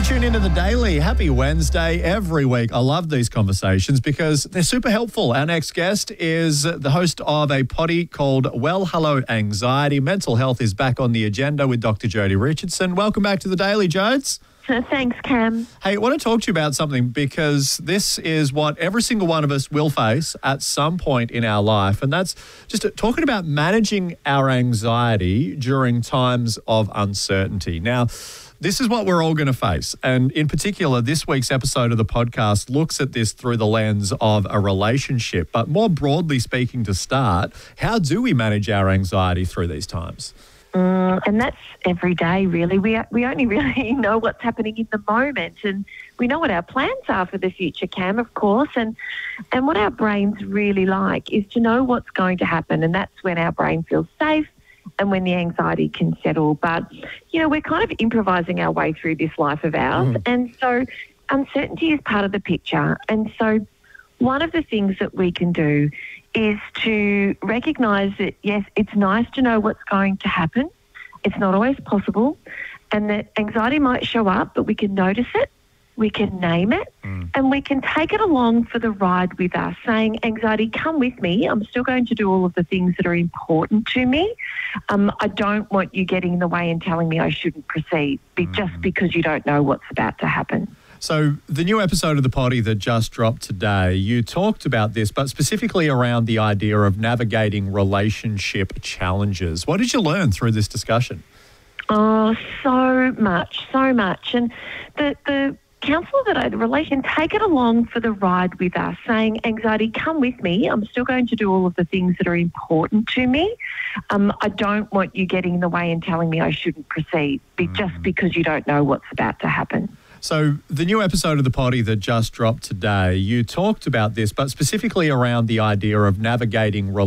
Tune into The Daily. Happy Wednesday every week. I love these conversations because they're super helpful. Our next guest is the host of a potty called Well Hello Anxiety. Mental health is back on the agenda with Dr. Jodie Richardson. Welcome back to The Daily, Jodes. Thanks, Cam. Hey, I want to talk to you about something because this is what every single one of us will face at some point in our life, and that's just talking about managing our anxiety during times of uncertainty. Now, this is what we're all going to face. And in particular, this week's episode of the podcast looks at this through the lens of a relationship. But more broadly speaking, to start, how do we manage our anxiety through these times? And that's every day, really. We only really know what's happening in the moment, and we know what our plans are for the future, Cam, of course. And what our brains really like is to know what's going to happen, and that's when our brain feels safe and when the anxiety can settle. But, you know, we're kind of improvising our way through this life of ours. And so uncertainty is part of the picture. And so one of the things that we can do is to recognise that, yes, it's nice to know what's going to happen. It's not always possible. And that anxiety might show up, but we can notice it, we can name it, and we can take it along for the ride with us, saying, anxiety, come with me. I'm still going to do all of the things that are important to me. I don't want you getting in the way and telling me I shouldn't proceed just because you don't know what's about to happen. So the new episode of The Potty that just dropped today, you talked about this, but specifically around the idea of navigating relationship challenges. What did you learn through this discussion? Oh, so much. And the counsellor that I relate and take it along for the ride with us, saying, anxiety, come with me. I'm still going to do all of the things that are important to me. I don't want you getting in the way and telling me I shouldn't proceed just because you don't know what's about to happen. So the new episode of The Potty that just dropped today, you talked about this, but specifically around the idea of navigating